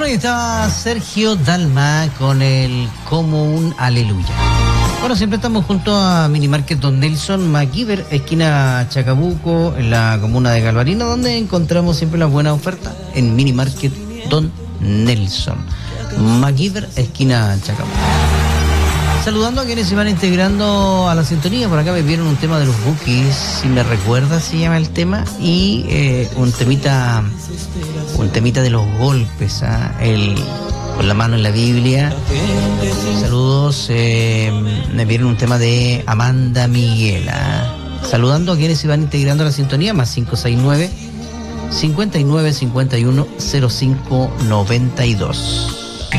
Bueno, y está Sergio Dalma con el Como un Aleluya. Bueno, siempre estamos junto a Minimarket Don Nelson MacGyver, esquina Chacabuco, en la comuna de Galvarino, donde encontramos siempre las buenas ofertas en Minimarket Don Nelson MacGyver, esquina Chacabuco. Saludando a quienes se van integrando a la sintonía. Por acá me vieron un tema de los Bukis, si me recuerda se llama el tema, y un temita de los golpes, con la mano en la Biblia. Saludos, me vieron un tema de Amanda Miguel. Saludando a quienes se van integrando a la sintonía, más 569 59 51 05 92.